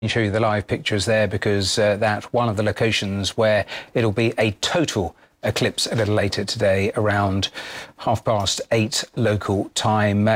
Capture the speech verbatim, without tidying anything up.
Show you the live pictures there because uh, that's one of the locations where it'll be a total eclipse a little later today around half past eight local time.